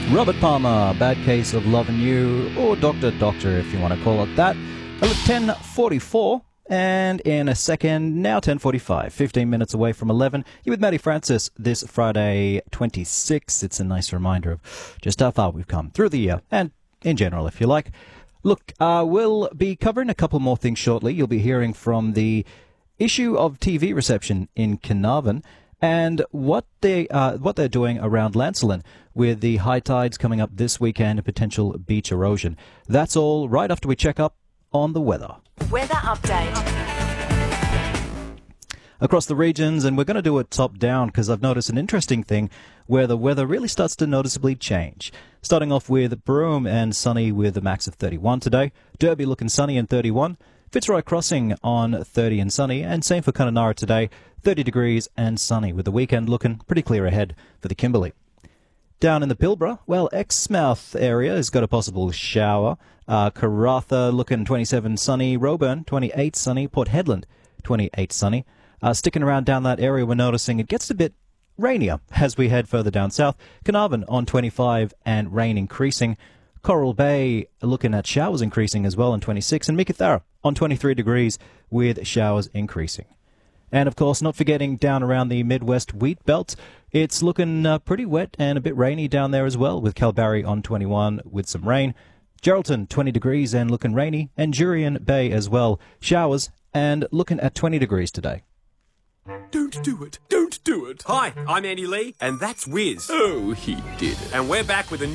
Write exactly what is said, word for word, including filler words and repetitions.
Robert Palmer, Bad Case of Lovin' You, or Doctor Doctor if you want to call it that. ten forty-four, and in a second, now ten forty-five, fifteen minutes away from eleven. You're with Matty Francis this Friday twenty-sixth. It's a nice reminder of just how far we've come through the year, and in general, if you like. Look, uh, we'll be covering a couple more things shortly. You'll be hearing from the issue of T V reception in Carnarvon, and what they uh, what they're doing around Lancelin with the high tides coming up this weekend and potential beach erosion. That's all right after we check up on the weather. Weather update. Across the regions, and we're going to do it top down because I've noticed an interesting thing where the weather really starts to noticeably change. Starting off with Broome and sunny with a max of thirty-one today. Derby looking sunny and thirty-one. Fitzroy Crossing on thirty and sunny, and same for Kununurra today, thirty degrees and sunny, with the weekend looking pretty clear ahead for the Kimberley. Down in the Pilbara, well, Exmouth area has got a possible shower. Uh, Karratha looking twenty-seven sunny, Roebourne twenty-eight sunny, Port Hedland twenty-eight sunny. Uh, sticking around down that area, we're noticing it gets a bit rainier as we head further down south. Carnarvon on twenty-five and rain increasing. Coral Bay looking at showers increasing as well on twenty-six, and Meekatharra on twenty-three degrees with showers increasing. And, of course, not forgetting down around the Midwest wheat belt, it's looking uh, pretty wet and a bit rainy down there as well, with Kalbarri on twenty-one with some rain. Geraldton, twenty degrees and looking rainy, and Jurien Bay as well, showers and looking at twenty degrees today. Don't do it. Don't do it. Hi, I'm Andy Lee, and that's Wiz. Oh, he did it. And we're back with a